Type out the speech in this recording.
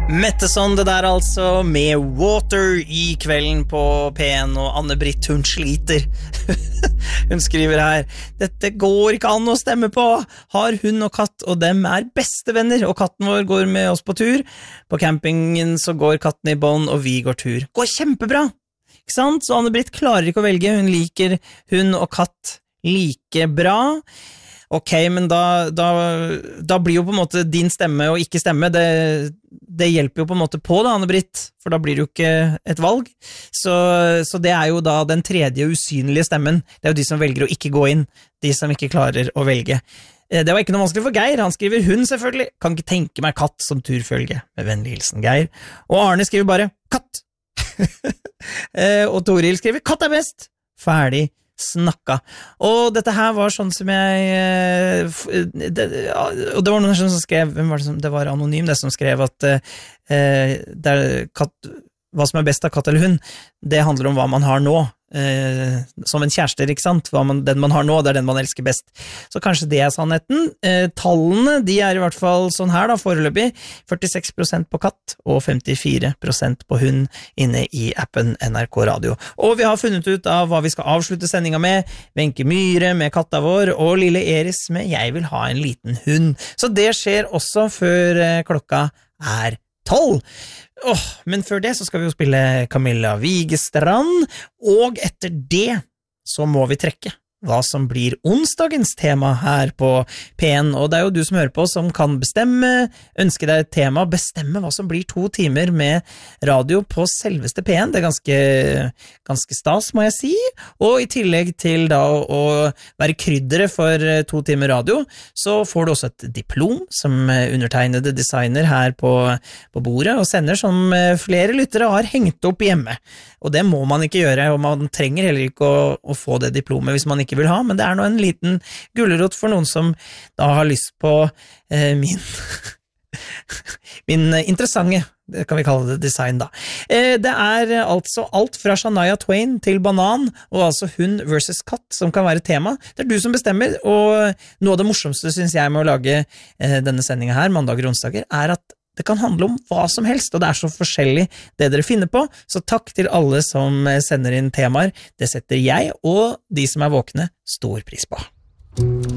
Metteson det der altså, med Water I kvelden på P1, og Anne-Britt, hun sliter. Hun skriver her, dette går ikke an å stemme på. Har hund og katt, og dem bestevenner, og katten vår går med oss på tur. På campingen så går katten I bånd, og vi går tur. Går kjempebra, ikke sant? Så Anne-Britt klarer ikke å velge, hun liker hund og katt like bra. Ok, men da blir jo på en måte din stemme og ikke stemme, det hjelper jo på en måte på da, Anne-Britt, for da blir det jo ikke et valg. Så det jo da den tredje usynlige stemmen, det jo de som velger å ikke gå inn, de som ikke klarer å velge. Det var ikke noe vanskelig for Geir, han skriver hund selvfølgelig, kan ikke tenke meg katt som turfølge, med vennlig hilsen Geir. Og Arne skriver bare, katt! Og Toril skriver, katt best! Ferdig snakka. Og dette her var sånn som og det var noen som skrev, hvem var det som, det var anonym, det som skrev at hva som best av katt eller hund, det handler om hva man har nå, som en kjærester, ikke sant? Den man har nå, det den man elsker best. Så kanskje det sannheten. Tallene, de I hvert fall sånn her da, foreløpig, 46% på katt og 54% på hund inne I appen NRK Radio. Og vi har funnet ut av hva vi skal avslutte sendinga med, Wenche Myhre med katta vår, og lille Eris med Jeg vil ha en liten hund. Så det skjer også før klokka 12. Men før det så skal vi jo spille Camilla Wigestrand, og etter det så må vi trekke hva som blir onsdagens tema her på P1, og det jo du som hører på som kan bestemme, ønske deg et tema, bestemme hva som blir 2 timer med radio på selveste P1, det ganske stas må jeg si, og I tillegg til da å være kryddere for 2 timer radio, så får du også et diplom som undertegnede designer her på bordet, og sender som flere lyttere har hengt opp hjemme, og det må man ikke gjøre, og man trenger heller ikke å få det diplomet hvis man ikke vil ha, men det nå en liten gullerot for noen som da har lyst på min interessante, det kan vi kalle det design da. Det altså alt fra Shania Twain til banan, og altså hund versus katt som kan være tema. Det du som bestemmer, og noe av det morsomste synes jeg med å lage denne sendingen her, mandager og onsdager, at det kan handle om hva som helst, og det så forskjellig det dere finner på, så takk til alle som sender inn temaer. Det setter jeg og de som våkne stor pris på.